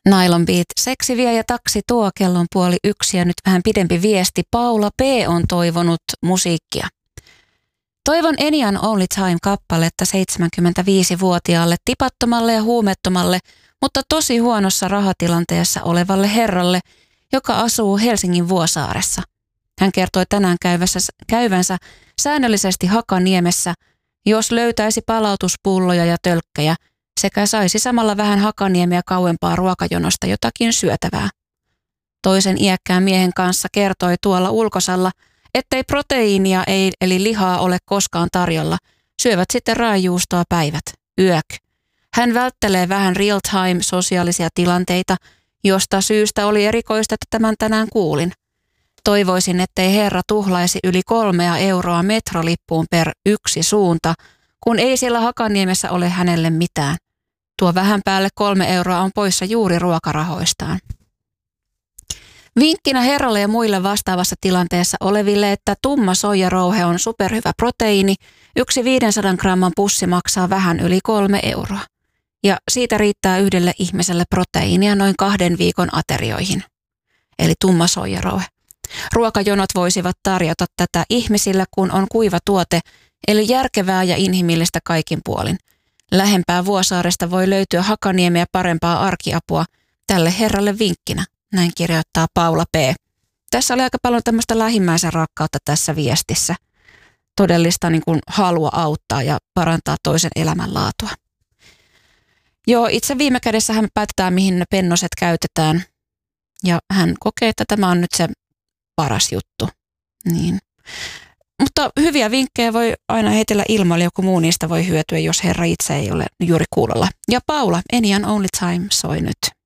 Nylon Beat, seksi vie ja taksi tuo, kello on 12:30 ja nyt vähän pidempi viesti. Paula P. on toivonut musiikkia. Toivon Enian Only Time-kappaletta 75-vuotiaalle tipattomalle ja huumettomalle, mutta tosi huonossa rahatilanteessa olevalle herralle, joka asuu Helsingin Vuosaaressa. Hän kertoi tänään käyvänsä säännöllisesti Hakaniemessä, jos löytäisi palautuspulloja ja tölkkejä, sekä saisi samalla vähän Hakaniemiä kauempaa ruokajonosta jotakin syötävää. Toisen iäkkään miehen kanssa kertoi tuolla ulkosalla, ettei proteiinia eli lihaa ole koskaan tarjolla. Syövät sitten raajuustoa päivät. Yök. Hän välttelee vähän real-time sosiaalisia tilanteita, josta syystä oli erikoista, että tämän tänään kuulin. Toivoisin, ettei herra tuhlaisi yli 3 euroa metrolippuun per yksi suunta, kun ei siellä Hakaniemessä ole hänelle mitään. Tuo vähän päälle 3 euroa on poissa juuri ruokarahoistaan. Vinkkinä herralle ja muille vastaavassa tilanteessa oleville, että tumma soijarouhe on superhyvä proteiini, yksi 500 gramman pussi maksaa vähän yli 3 euroa. Ja siitä riittää yhdelle ihmiselle proteiinia noin 2 viikon aterioihin. Eli tumma soijarouhe. Ruokajonot voisivat tarjota tätä ihmisille, kun on kuiva tuote, eli järkevää ja inhimillistä kaikin puolin. Lähempää Vuosaaresta voi löytyä Hakaniemiä parempaa arkiapua tälle herralle vinkkinä, näin kirjoittaa Paula P. Tässä oli aika paljon tämmöistä lähimmäisen rakkautta tässä viestissä. Todellista niin kuin halua auttaa ja parantaa toisen elämänlaatua. Joo, itse viime kädessä hän päättää, mihin ne pennoset käytetään. Ja hän kokee, että tämä on nyt se paras juttu. Niin. Mutta hyviä vinkkejä voi aina heitellä ilmoille, joku muu niistä voi hyötyä, jos herra itse ei ole juuri kuulolla. Ja Paula, Enian Only Time soi nyt.